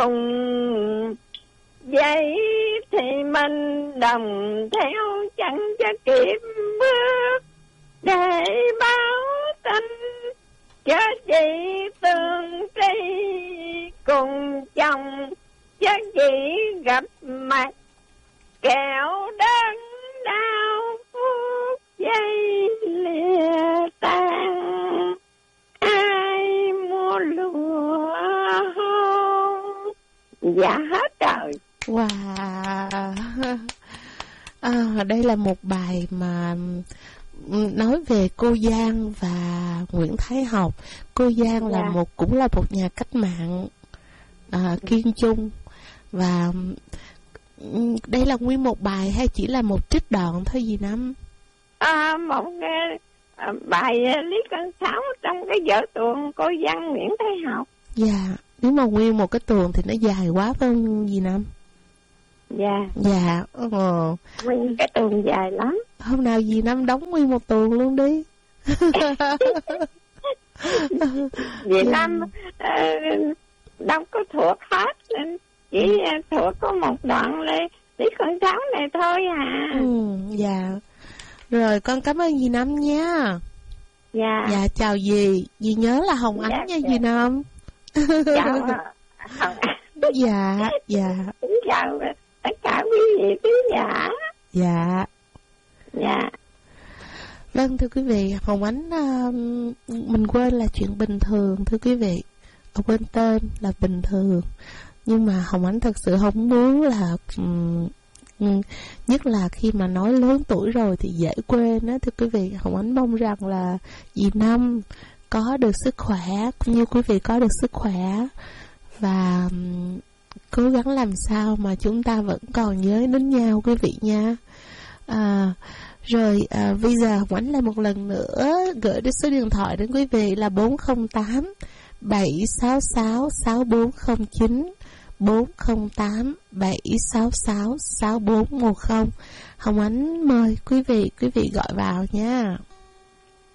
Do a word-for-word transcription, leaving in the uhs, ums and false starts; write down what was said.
cùng vậy thì mình đồng theo chẳng cho kịp bước để báo tin cho chị tương tri cùng chồng cho chị gặp mặt kẻo đớn đau phút giây lìa tan ai mua lúa hôn. Dạ hết trời. Wow. À, đây là một bài mà nói về cô Giang và Nguyễn Thái Học. Cô Giang là dạ. một cũng là một nhà cách mạng à, kiên trung. Và đây là nguyên một bài hay chỉ là một trích đoạn thôi gì Năm? À, một uh, bài Lý Cân Sáu trong cái vở tuồng cô Giang Nguyễn Thái Học. Dạ, nếu mà nguyên một cái tuồng thì nó dài quá phải không gì Năm? Dạ. Dạ. Ờ. Nguyên cái tuồng dài lắm. Hôm nào dì Năm đóng nguyên một tuồng luôn đi. Dì Năm uh, đâu có thuộc hết, chỉ uh, thuộc có một đoạn Lê Lý Cân Sáu này thôi à. Ừ, dạ. Rồi con cảm ơn dì Năm nha. Dạ. Dạ chào dì. Dì nhớ là Hồng Ánh dạ, nha dạ. dì Năm. Chào Hồng Ánh. Dạ, dạ. Kính chào tất cả quý vị khán giả. Dạ. Dạ. Vâng thưa quý vị, Hồng Ánh uh, mình quên là chuyện bình thường thưa quý vị. Quên tên là bình thường. Nhưng mà Hồng Ánh thật sự không muốn là um, nhất là khi mà nói lớn tuổi rồi thì dễ quên đó thưa quý vị. Hồng Ánh mong rằng là dì Năm có được sức khỏe cũng như quý vị có được sức khỏe và um, cố gắng làm sao mà chúng ta vẫn còn nhớ đến nhau quý vị nha. À, rồi à, bây giờ Hồng Ánh lại một lần nữa gửi đến số điện thoại đến quý vị là bốn không tám bảy sáu sáu sáu bốn không chín, bốn không tám bảy sáu sáu sáu bốn một không. Hồng Ánh mời quý vị quý vị gọi vào nha.